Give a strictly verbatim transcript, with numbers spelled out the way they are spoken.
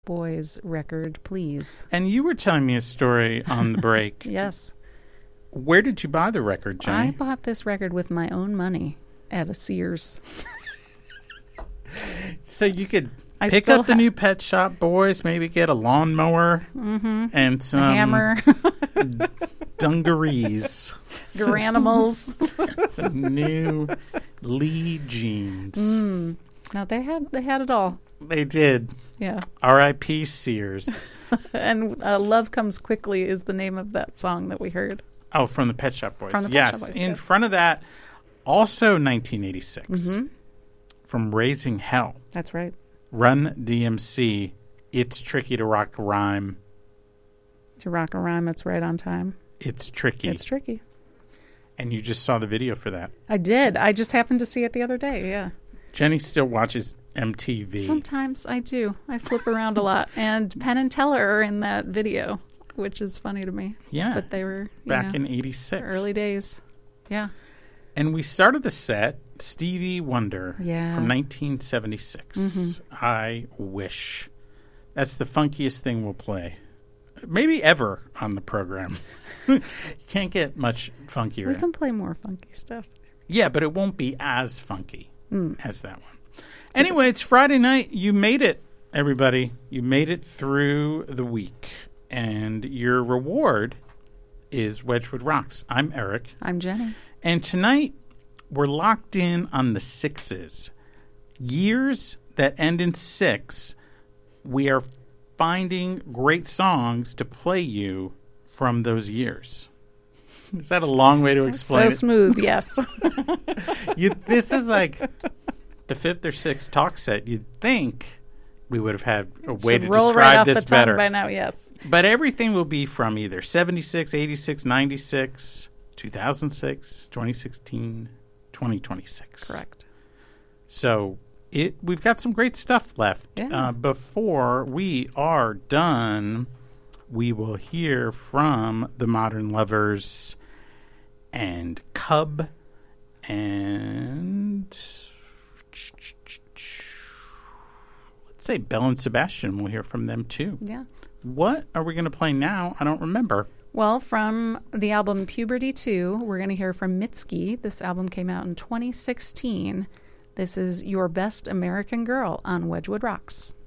Boys record, please. And you were telling me a story on the break. Yes. Where did you buy the record, Jenny? I bought this record with my own money at a Sears. So you could I pick still up the ha- new Pet Shop Boys, maybe get a lawnmower mm-hmm. and some a hammer, dungarees, Garanimals, some new Lee jeans. Mm. No, they had they had it all. They did. Yeah. R I P Sears. And uh, Love Comes Quickly is the name of that song that we heard. Oh, from the Pet Shop Boys. From the Pet yes. Shop Boys, In yes. front of that, also nineteen eighty-six, Mm-hmm. from Raising Hell. That's right. Run D M C. It's tricky to rock a rhyme. To rock a rhyme, it's right on time. It's tricky. It's tricky. And you just saw the video for that. I did. I just happened to see it the other day, yeah. Jenny still watches M T V. Sometimes I do. I flip around a lot. And Penn and Teller are in that video, which is funny to me. Yeah. But they were, you back know, in eighty-six. early days. Yeah. And we started the set, Stevie Wonder, Yeah. from nineteen seventy-six. Mm-hmm. I wish. That's the funkiest thing we'll play. Maybe ever on the program. You can't get much funkier. We can play more funky stuff. Yeah, but it won't be as funky Mm. as that one. Anyway, it's Friday night. You made it, everybody. You made it through the week. And your reward is Wedgwood Rocks. I'm Eric. I'm Jenny. And tonight, we're locked in on the sixes. Years that end in six, we are finding great songs to play you from those years. Is that a long way to explain So it? smooth, yes. You, this is like the fifth or sixth talk set. You'd think we would have had a way Should to roll describe right off this the tongue better. by now, yes. But everything will be from either seventy-six, eighty-six, ninety-six, two thousand six, twenty sixteen, twenty twenty-six. Correct. So it we've got some great stuff left. Yeah. Uh, before we are done, we will hear from the Modern Lovers and Cub and let's say Belle and Sebastian. We'll hear from them too. Yeah. What are we going to play now? I don't remember. Well, from the album Puberty two, we're going to hear from Mitski. This album came out in twenty sixteen. This is Your Best American Girl on Wedgwood Rocks.